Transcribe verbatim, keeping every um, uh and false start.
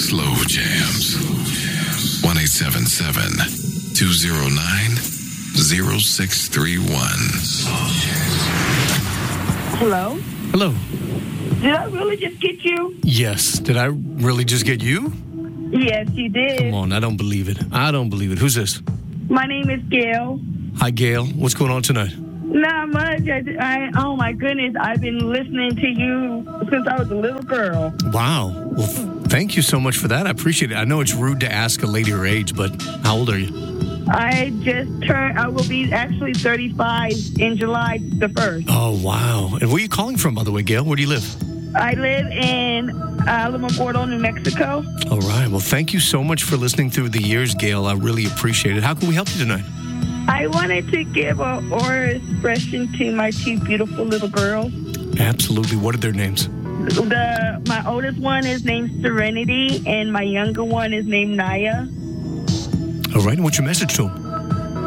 Slow Jams. one eight seven seven, two oh nine, oh six three one. Hello? Hello. Did I really just get you? Yes. Did I really just get you? Yes, you did. Come on, I don't believe it. I don't believe it. Who's this? My name is Gail. Hi, Gail. What's going on tonight? Not much. I, I, oh, my goodness. I've been listening to you since I was a little girl. Wow. Well, thank you so much for that. I appreciate it. I know it's rude to ask a lady her age, but how old are you? I just turned, I will be actually thirty-five in July the first. Oh, wow. And where are you calling from, by the way, Gail? Where do you live? I live in Alamogordo, New Mexico. All right. Well, thank you so much for listening through the years, Gail. I really appreciate it. How can we help you tonight? I wanted to give a oral expression to my two beautiful little girls. Absolutely. What are their names? The My oldest one is named Serenity, and my younger one is named Naya. All right. And what's your message to them?